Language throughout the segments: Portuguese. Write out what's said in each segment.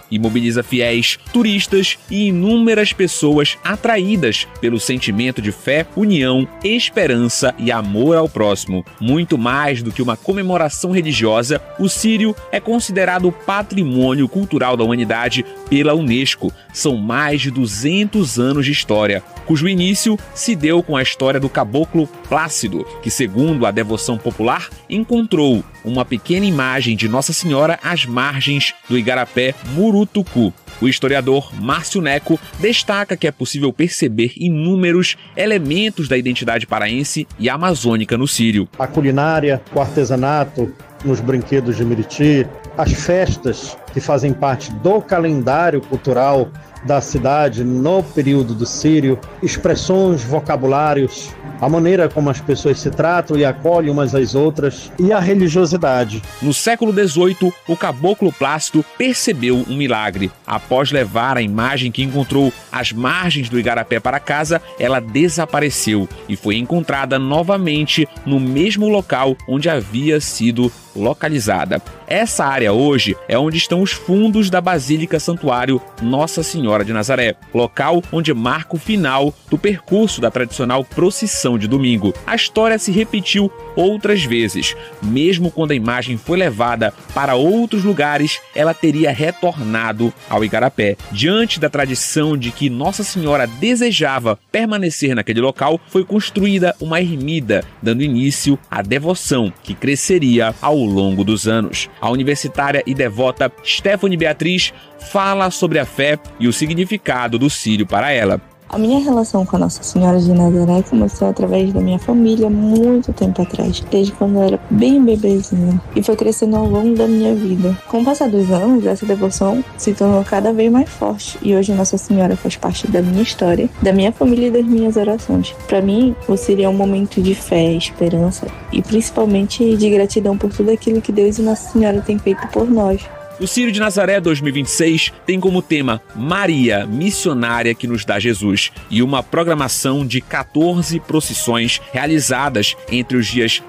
e mobiliza fiéis, turistas e inúmeras pessoas atraídas pelo sentimento de fé, união, esperança e amor ao próximo. Muito mais do que uma comemoração religiosa, o Círio é considerado patrimônio cultural da humanidade pela Unesco. São mais de 200 anos de história, cujo início se deu com a história do caboclo Plácido, que, segundo a devoção popular, encontrou uma pequena imagem de Nossa Senhora às margens do igarapé Murutucu. O historiador Márcio Neco destaca que é possível perceber inúmeros elementos da identidade paraense e amazônica no Círio. A culinária, o artesanato, nos brinquedos de Meriti, as festas que fazem parte do calendário cultural da cidade no período do Círio, expressões, vocabulários, a maneira como as pessoas se tratam e acolhem umas às outras e a religiosidade. No século XVIII, o caboclo Plácido percebeu um milagre. Após levar a imagem que encontrou às margens do igarapé para casa, ela desapareceu e foi encontrada novamente no mesmo local onde havia sido localizada. Essa área hoje é onde estão os fundos da Basílica Santuário Nossa Senhora de Nazaré, local onde marca o final do percurso da tradicional procissão de domingo. A história se repetiu outras vezes. Mesmo quando a imagem foi levada para outros lugares, ela teria retornado ao igarapé. Diante da tradição de que Nossa Senhora desejava permanecer naquele local, foi construída uma ermida, dando início à devoção, que cresceria ao longo dos anos. A universitária e devota Stephanie Beatriz fala sobre a fé e o significado do Círio para ela. A minha relação com a Nossa Senhora de Nazaré começou através da minha família muito tempo atrás, desde quando eu era bem bebezinha, e foi crescendo ao longo da minha vida. Com o passar dos anos, essa devoção se tornou cada vez mais forte, e hoje Nossa Senhora faz parte da minha história, da minha família e das minhas orações. Para mim, o Círio é um momento de fé, esperança e principalmente de gratidão por tudo aquilo que Deus e Nossa Senhora têm feito por nós. O Círio de Nazaré 2026 tem como tema Maria, missionária que nos dá Jesus, e uma programação de 14 procissões realizadas entre os dias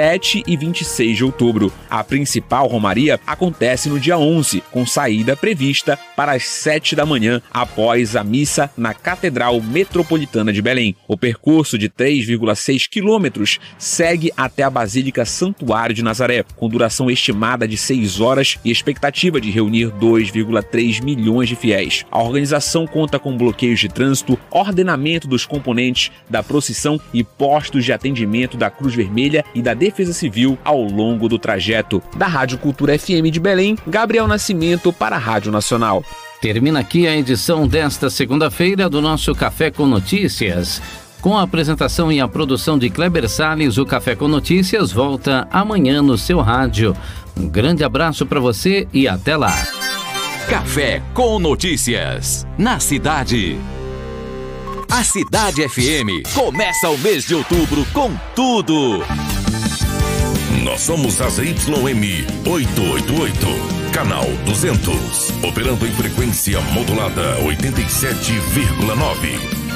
7 e 26 de outubro. A principal romaria acontece no dia 11, com saída prevista para as 7 da manhã, após a missa na Catedral Metropolitana de Belém. O percurso de 3,6 quilômetros segue até a Basílica Santuário de Nazaré, com duração estimada de 6 horas e expectativa de reunir 2,3 milhões de fiéis. A organização conta com bloqueios de trânsito, ordenamento dos componentes da procissão e postos de atendimento da Cruz Vermelha e da Defesa Civil ao longo do trajeto. Da Rádio Cultura FM de Belém, Gabriel Nascimento para a Rádio Nacional. Termina aqui a edição desta segunda-feira do nosso Café com Notícias. Com a apresentação e a produção de Kleber Salles, o Café com Notícias volta amanhã no seu rádio. Um grande abraço para você e até lá. Café com Notícias, na cidade. A Cidade FM começa o mês de outubro com tudo. Nós somos a ZYM 888, canal 200, operando em frequência modulada 87,9.